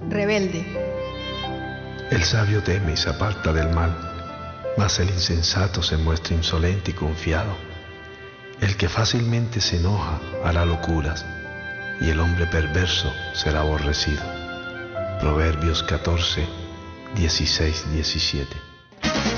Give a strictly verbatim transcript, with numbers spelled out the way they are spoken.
rebelde. El sabio teme y se aparta del mal, mas el insensato se muestra insolente y confiado. El que fácilmente se enoja hará locuras, y el hombre perverso será aborrecido. Proverbios catorce, dieciséis, diecisiete.